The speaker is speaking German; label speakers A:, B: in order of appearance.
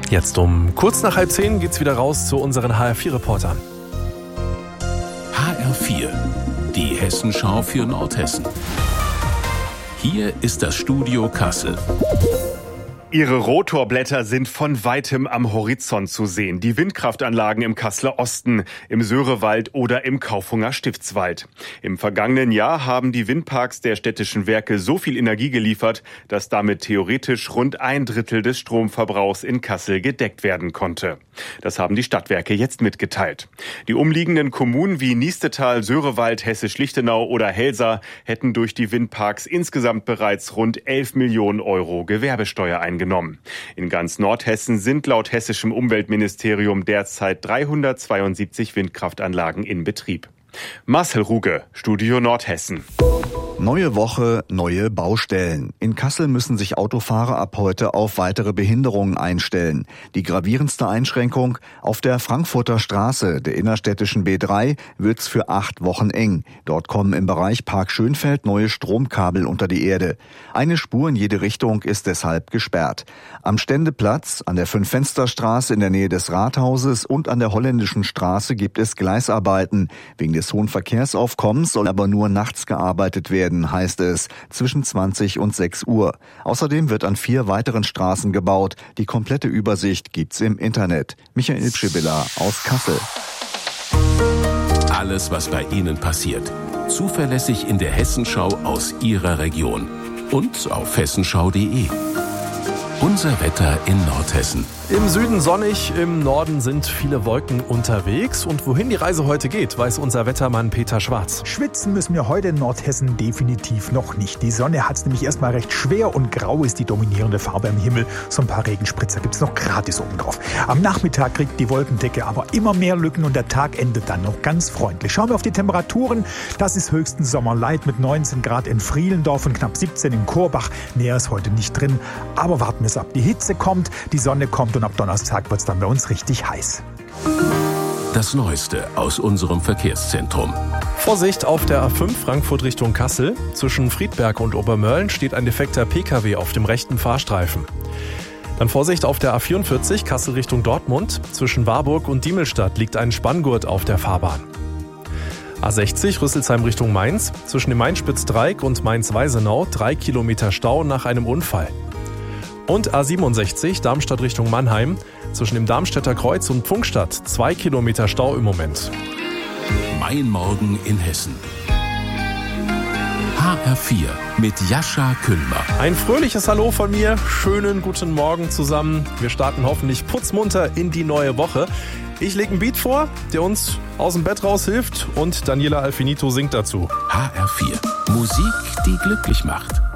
A: Jetzt um kurz nach 9:30 geht's wieder raus zu unseren HR4-Reportern.
B: HR4, die Hessenschau für Nordhessen. Hier ist das Studio Kassel.
C: Ihre Rotorblätter sind von weitem am Horizont zu sehen. Die Windkraftanlagen im Kasseler Osten, im Sörewald oder im Kaufhunger Stiftswald. Im vergangenen Jahr haben die Windparks der städtischen Werke so viel Energie geliefert, dass damit theoretisch rund 1/3 des Stromverbrauchs in Kassel gedeckt werden konnte. Das haben die Stadtwerke jetzt mitgeteilt. Die umliegenden Kommunen wie Niestetal, Sörewald, Hessisch-Lichtenau oder Helsa hätten durch die Windparks insgesamt bereits rund 11 Millionen Euro Gewerbesteuer eingenommen. In ganz Nordhessen sind laut hessischem Umweltministerium derzeit 372 Windkraftanlagen in Betrieb. Marcel Ruge, Studio Nordhessen.
D: Neue Woche, neue Baustellen. In Kassel müssen sich Autofahrer ab heute auf weitere Behinderungen einstellen. Die gravierendste Einschränkung: auf der Frankfurter Straße, der innerstädtischen B3, wird's für 8 Wochen eng. Dort kommen im Bereich Park Schönfeld neue Stromkabel unter die Erde. Eine Spur in jede Richtung ist deshalb gesperrt. Am Ständeplatz, an der Fünf-Fenster-Straße in der Nähe des Rathauses und an der Holländischen Straße gibt es Gleisarbeiten. Wegen des hohen Verkehrsaufkommens soll aber nur nachts gearbeitet werden, heißt es, zwischen 20 und 6 Uhr. Außerdem wird an 4 weiteren Straßen gebaut. Die komplette Übersicht gibt's im Internet. Michael Pschibilla aus Kassel.
B: Alles, was bei Ihnen passiert. Zuverlässig in der Hessenschau aus Ihrer Region. Und auf hessenschau.de. Unser Wetter in Nordhessen.
A: Im Süden sonnig, im Norden sind viele Wolken unterwegs. Und wohin die Reise heute geht, weiß unser Wettermann Peter Schwarz.
E: Schwitzen müssen wir heute in Nordhessen definitiv noch nicht. Die Sonne hat es nämlich erstmal recht schwer und grau ist die dominierende Farbe im Himmel. So ein paar Regenspritzer gibt es noch gratis oben drauf. Am Nachmittag kriegt die Wolkendecke aber immer mehr Lücken und der Tag endet dann noch ganz freundlich. Schauen wir auf die Temperaturen. Das ist höchstens Sommerlight mit 19 Grad in Frielendorf und knapp 17 in Korbach. Näher ist heute nicht drin, aber warten wir es ab. Die Hitze kommt, die Sonne kommt und ab Donnerstag wird es dann bei uns richtig heiß.
B: Das Neueste aus unserem Verkehrszentrum.
A: Vorsicht auf der A5 Frankfurt Richtung Kassel. Zwischen Friedberg und Obermörlen steht ein defekter Pkw auf dem rechten Fahrstreifen. Dann Vorsicht auf der A44 Kassel Richtung Dortmund. Zwischen Warburg und Diemelstadt liegt ein Spanngurt auf der Fahrbahn. A60 Rüsselsheim Richtung Mainz. Zwischen dem Mainz-Spitzdreieck und Mainz-Weisenau 3 Kilometer Stau nach einem Unfall. Und A67 Darmstadt Richtung Mannheim. Zwischen dem Darmstädter Kreuz und Pfungstadt 2 Kilometer Stau im Moment.
B: Mein Morgen in Hessen. HR4 mit Jascha Kühlmer.
A: Ein fröhliches Hallo von mir. Schönen guten Morgen zusammen. Wir starten hoffentlich putzmunter in die neue Woche. Ich lege einen Beat vor, der uns aus dem Bett raus hilft und Daniela Alfinito singt dazu.
B: HR4. Musik, die glücklich macht.